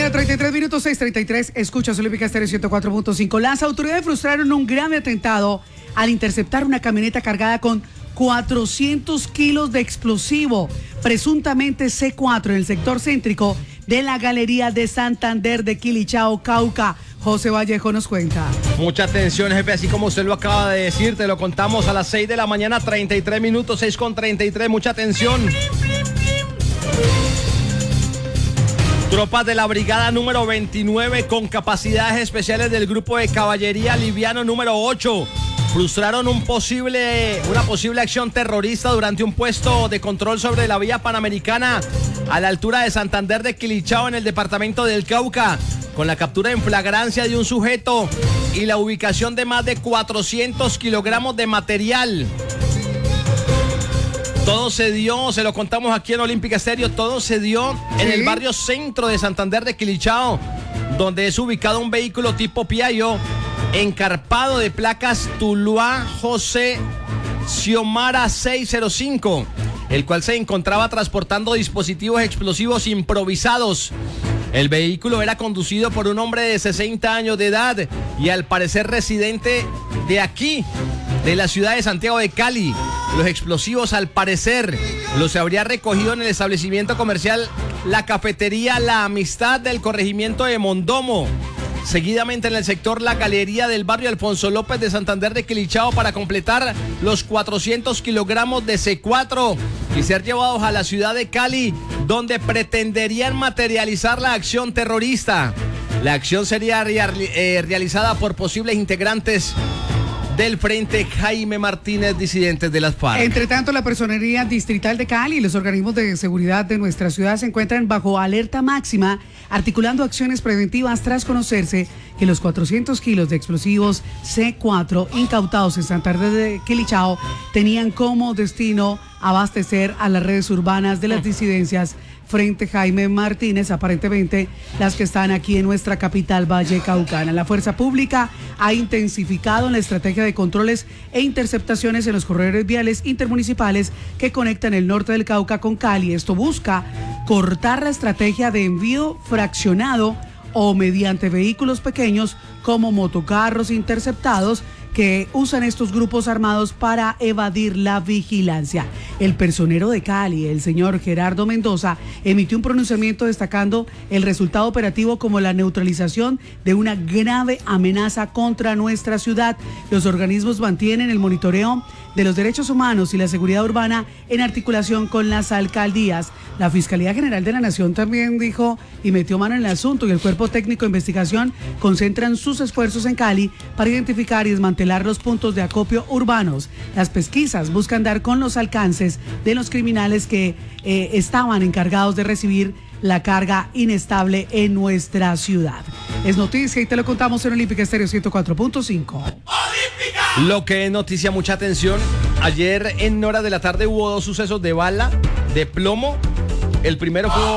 mañana, 33 minutos, 6:33. Escuchas Olímpica Estéreo 104.5. Las autoridades frustraron un grave atentado al interceptar una camioneta cargada con 400 kilos de explosivo, presuntamente C4, en el sector céntrico de la Galería de Santander de Quilichao, Cauca. José Vallejo nos cuenta. Mucha atención, jefe, así como usted lo acaba de decir, te lo contamos a las 6 de la mañana, 33 minutos, 6:33, mucha atención. Tropas de la brigada número 29 con capacidades especiales del grupo de caballería liviano número 8 frustraron una posible acción terrorista durante un puesto de control sobre la vía panamericana a la altura de Santander de Quilichao en el departamento del Cauca, con la captura en flagrancia de un sujeto y la ubicación de más de 400 kilogramos de material. Todo se dio, se lo contamos aquí en Olímpica Estéreo, todo se dio en el barrio centro de Santander de Quilichao, donde es ubicado un vehículo tipo Piaggio encarpado de placas Tuluá José Xiomara 605, el cual se encontraba transportando dispositivos explosivos improvisados. El vehículo era conducido por un hombre de 60 años de edad y al parecer residente de aquí, de la ciudad de Santiago de Cali. Los explosivos, al parecer, los habría recogido en el establecimiento comercial La Cafetería La Amistad del corregimiento de Mondomo. Seguidamente en el sector La Galería del barrio Alfonso López de Santander de Quilichao para completar los 400 kilogramos de C4 y ser llevados a la ciudad de Cali, donde pretenderían materializar la acción terrorista. La acción sería realizada por posibles integrantes del Frente Jaime Martínez, disidentes de las FARC. Entre tanto, la Personería Distrital de Cali y los organismos de seguridad de nuestra ciudad se encuentran bajo alerta máxima, articulando acciones preventivas tras conocerse que los 400 kilos de explosivos C4 incautados en Santander de Quilichao tenían como destino abastecer a las redes urbanas de las disidencias Frente Jaime Martínez, aparentemente las que están aquí en nuestra capital vallecaucana. La fuerza pública ha intensificado la estrategia de controles e interceptaciones en los corredores viales intermunicipales que conectan el norte del Cauca con Cali. Esto busca cortar la estrategia de envío fraccionado o mediante vehículos pequeños como motocarros interceptados que usan estos grupos armados para evadir la vigilancia. El personero de Cali, el señor Gerardo Mendoza, emitió un pronunciamiento destacando el resultado operativo como la neutralización de una grave amenaza contra nuestra ciudad. Los organismos mantienen el monitoreo de los derechos humanos y la seguridad urbana en articulación con las alcaldías. La Fiscalía General de la Nación también dijo y metió mano en el asunto, y el Cuerpo Técnico de Investigación concentran sus esfuerzos en Cali para identificar y desmantelar los puntos de acopio urbanos. Las pesquisas buscan dar con los alcances de los criminales que estaban encargados de recibir la carga inestable en nuestra ciudad. Es noticia y te lo contamos en Olímpica Estéreo 104.5. Lo que es noticia, mucha atención. Ayer en horas de la tarde hubo dos sucesos de bala, de plomo. El primero fue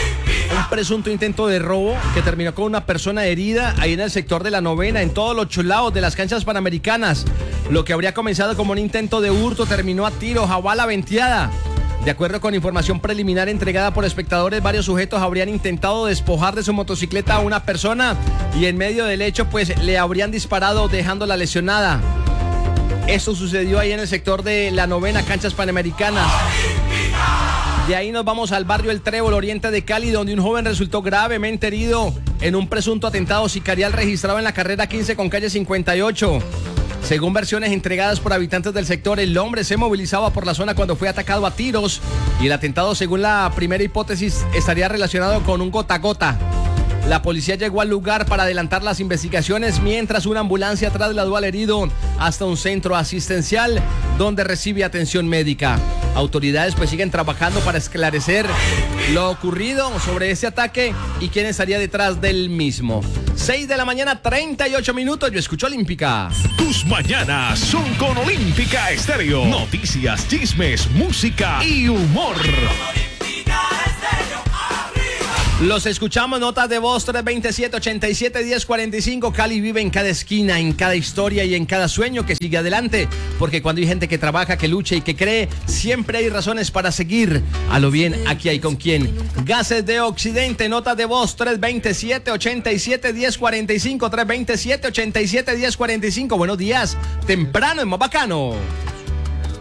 un presunto intento de robo que terminó con una persona herida ahí en el sector de la Novena, en todos los chulados de las canchas panamericanas. Lo que habría comenzado como un intento de hurto terminó a tiros, a bala venteada. De acuerdo con información preliminar entregada por espectadores, varios sujetos habrían intentado despojar de su motocicleta a una persona y en medio del hecho pues le habrían disparado dejándola lesionada. Esto sucedió ahí en el sector de la Novena, canchas panamericanas. De ahí nos vamos al barrio El Trébol, oriente de Cali, donde un joven resultó gravemente herido en un presunto atentado sicarial registrado en la carrera 15 con calle 58. Según versiones entregadas por habitantes del sector, el hombre se movilizaba por la zona cuando fue atacado a tiros y el atentado, según la primera hipótesis, estaría relacionado con un gota a gota. La policía llegó al lugar para adelantar las investigaciones, mientras una ambulancia trasladó al herido hasta un centro asistencial donde recibe atención médica. Autoridades pues siguen trabajando para esclarecer lo ocurrido sobre este ataque y quién estaría detrás del mismo. 6 de la mañana, 38 minutos. Yo escucho Olímpica. Tus mañanas son con Olímpica Estéreo. Noticias, chismes, música y humor. Los escuchamos, notas de voz 327-87-1045. Cali vive en cada esquina, en cada historia y en cada sueño que sigue adelante. Porque cuando hay gente que trabaja, que lucha y que cree, siempre hay razones para seguir. A lo bien, aquí hay con quién. Gases de Occidente, notas de voz 327-87-1045. 327-87-1045. Buenos días, temprano es más bacano.